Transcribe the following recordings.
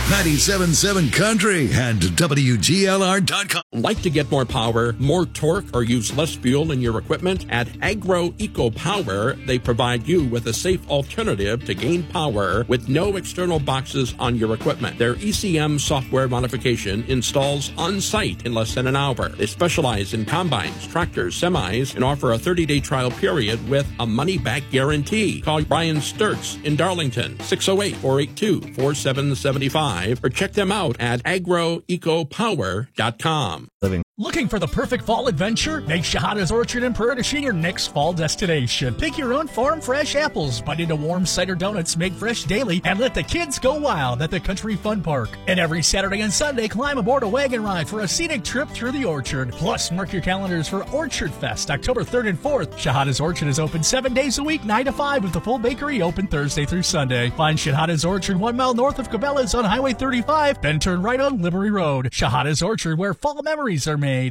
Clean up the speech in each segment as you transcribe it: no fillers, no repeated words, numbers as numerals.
97.7 Country and WGLR.com. Like to get more power, more torque, or use less fuel in your equipment? At Agro Eco Power, they provide you with a safe alternative to gain power with no external boxes on your equipment. Their ECM software modification installs on-site in less than an hour. They specialize in combines, tractors, semis, and offer a 30-day trial period with a money-back guarantee. Call Brian Sturts in Darlington, 608-482-4775, or check them out at agroecopower.com. Looking for the perfect fall adventure? Make Shahada's Orchard in Prairie du Chien your next fall destination. Pick your own farm fresh apples, bite into warm cider donuts made fresh daily, and let the kids go wild at the Country Fun Park. And every Saturday and Sunday, climb aboard a wagon ride for a scenic trip through the orchard. Plus, mark your calendars for Orchard Fest, October 3rd and 4th. Shahada's Orchard is open 7 days a week, 9 to 5, with the full bakery open Thursday through Sunday. Find Shahada's Orchard 1 mile north of Cabela's on Highway 35, then turn right on Liberty Road. Shahada's Orchard, where fall memories are made.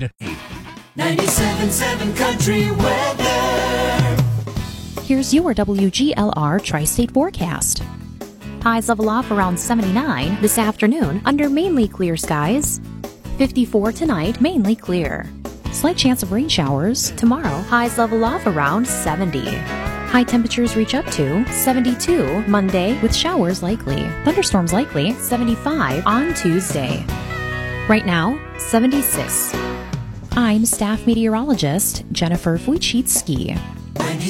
97.7 Country Weather. Here's your WGLR Tri-State forecast. Highs level off around 79 this afternoon under mainly clear skies. 54 tonight, mainly clear. Slight chance of rain showers. Tomorrow, highs level off around 70. High temperatures reach up to 72 Monday with showers likely. Thunderstorms likely 75 on Tuesday. Right now, 76. I'm staff meteorologist Jennifer Wojcicki.